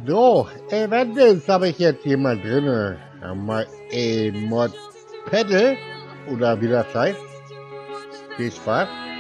So, eventuell habe ich jetzt jemand drinne. Mal Mod Pedal oder wie das heißt. Viel Spaß.